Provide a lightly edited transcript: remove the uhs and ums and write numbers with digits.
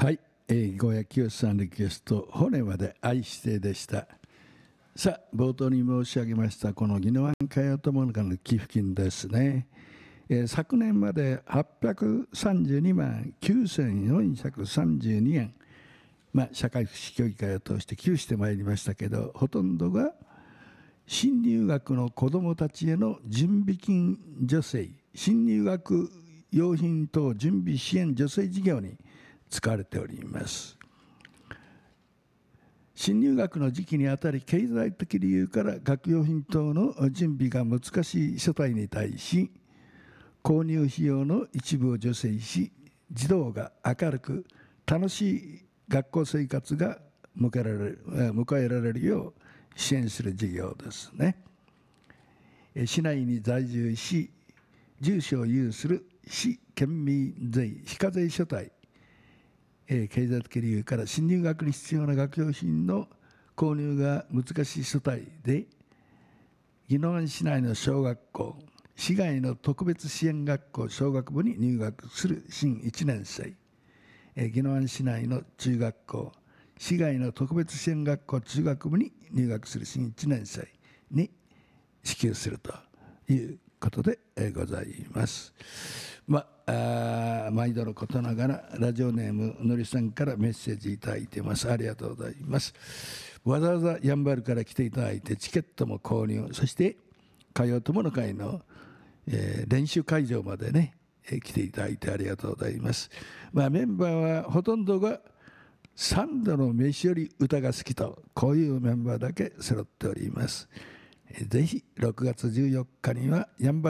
はい、ゴーヤ清さんリクエスト骨まで愛してでした。さあ冒頭に申し上げましたこの宜野湾かよ友の会の寄付金ですね、昨年まで832万9432円、社会福祉協議会を通して寄付してまいりましたけど、ほとんどが新入学の子どもたちへの準備金助成、新入学用品等準備支援助成事業に使われております。新入学の時期にあたり、経済的理由から学用品等の準備が難しい世帯に対し、購入費用の一部を助成し、児童が明るく楽しい学校生活が迎えられるよう支援する事業ですね。市内に在住し、住所を有する市県民税非課税所帯、経済的理由から新入学に必要な学用品の購入が難しい所帯で、宜野湾市内の小学校、市外の特別支援学校小学部に入学する新1年生、宜野湾市内の中学校、市外の特別支援学校中学部に入学する新1年生に支給するということでございます。毎度のことながらラジオネームのりさんからメッセージいただいています。ありがとうございます。わざわざやんばるから来ていただいてチケットも購入、そしてかよ友の会の、練習会場までね、来ていただいてありがとうございます。メンバーはほとんどが三度の飯より歌が好きと、こういうメンバーだけ揃っております。ぜひ6月14日にはやんばる